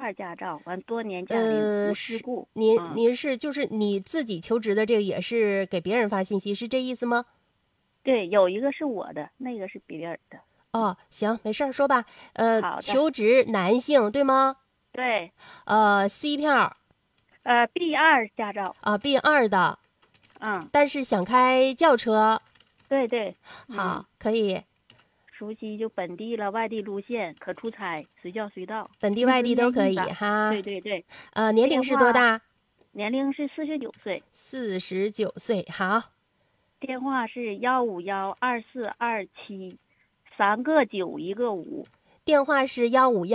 B2驾照，完多年驾龄无事故。 您是就是你自己求职的这个也是给别人发信息，是这意思吗？ 对，有一个是我的，那个是别人的。 哦，行，没事儿，说吧。 好的。 求职男性对吗？ 对。 C 票。 B2驾照。 B2的。但是想开轿车。 对对。 好，可以。 熟悉就本地了，外地路线可出差，随叫随到。 本地外地都可以哈。 对对对。 年龄是多大？ 年龄是49岁。 49岁，好。 电话是1512427，3个9一个5。 电话是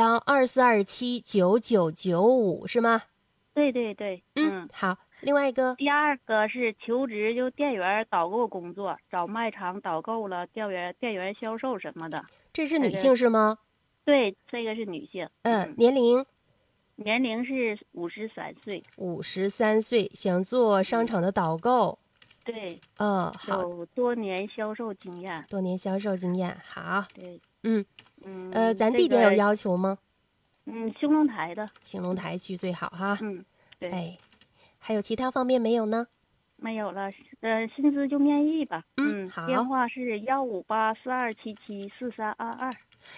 15124279995是吗？ 对对对。 好。另外一个， 第二个是求职，就店员导购工作，找卖场导购了，店员销售什么的。 这是女性是吗？ 对，这个是女性。 年龄？ 年龄是53岁。 53岁，想做商场的导购。 对。 好。 有多年销售经验。 好。 对。 咱地点有要求吗？ 兴隆台的。 兴隆台区最好哈。 对。 哎，还有其他方面没有呢？ 没有了。薪资就面议吧。 好。 电话是15842774322。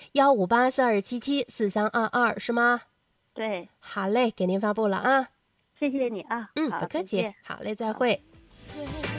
15842774322是吗？ 对。 好嘞，给您发布了啊。 谢谢你啊。 不客气。好嘞，再会。